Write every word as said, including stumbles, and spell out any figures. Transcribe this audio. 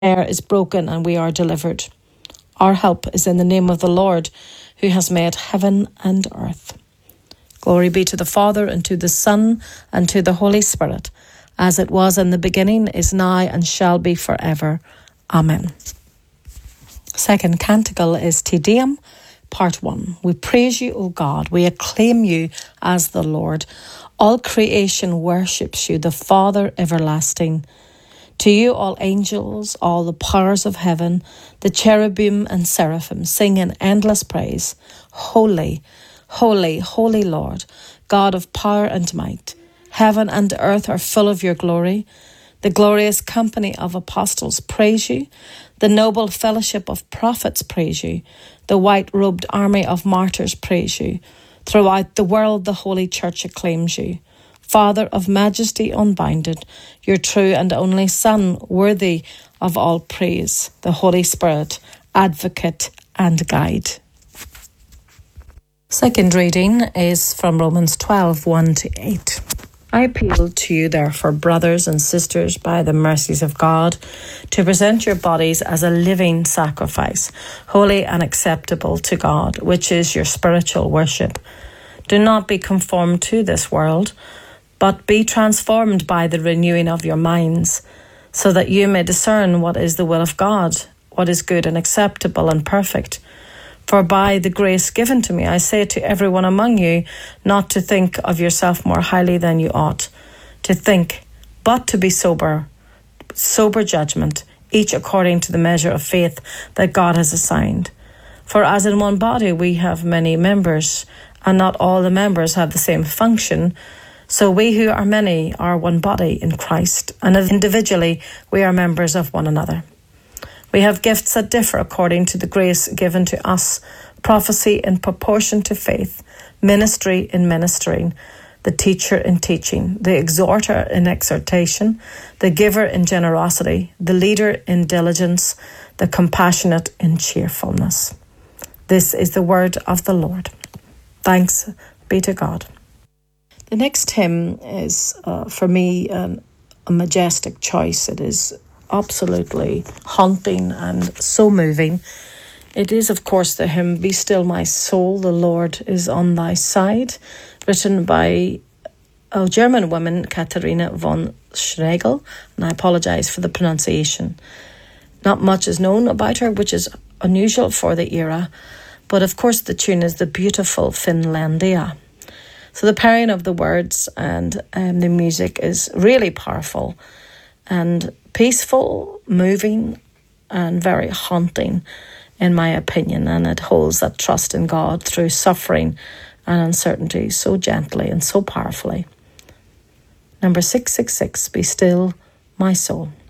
snare is broken and we are delivered. Our help is in the name of the Lord, who has made heaven and earth. Glory be to the Father, and to the Son, and to the Holy Spirit, as it was in the beginning, is now, and shall be forever. Amen. Second canticle is Te Deum, part one. We praise you, O God. We acclaim you as the Lord. All creation worships you, the Father everlasting. To you all angels, all the powers of heaven, the cherubim and seraphim sing in endless praise. Holy, holy, holy Lord, God of power and might. Heaven and earth are full of your glory. The glorious company of apostles praise you. The noble fellowship of prophets praise you. The white-robed army of martyrs praise you. Throughout the world the Holy Church acclaims you. Father of majesty unbounded, your true and only Son, worthy of all praise, the Holy Spirit, advocate and guide. Second reading is from Romans twelve, one to eight. I appeal to you, therefore, brothers and sisters, by the mercies of God, to present your bodies as a living sacrifice, holy and acceptable to God, which is your spiritual worship. Do not be conformed to this world, but be transformed by the renewing of your minds, so that you may discern what is the will of God, what is good and acceptable and perfect. For by the grace given to me, I say to everyone among you, not to think of yourself more highly than you ought, to think, but to be sober, sober judgment, each according to the measure of faith that God has assigned. For as in one body we have many members, and not all the members have the same function, so we who are many are one body in Christ, and individually we are members of one another. We have gifts that differ according to the grace given to us, prophecy in proportion to faith, ministry in ministering, the teacher in teaching, the exhorter in exhortation, the giver in generosity, the leader in diligence, the compassionate in cheerfulness. This is the word of the Lord. Thanks be to God. The next hymn is, uh, for me, an, a majestic choice. It is absolutely haunting and so moving. It is, of course, the hymn, Be Still My Soul, the Lord is on Thy Side, written by a German woman, Katharina von Schregel, and I apologise for the pronunciation. Not much is known about her, which is unusual for the era, but of course the tune is the beautiful Finlandia. So the pairing of the words and um, the music is really powerful and peaceful, moving, and very haunting, in my opinion. And it holds that trust in God through suffering and uncertainty so gently and so powerfully. Number six six six, Be Still My Soul.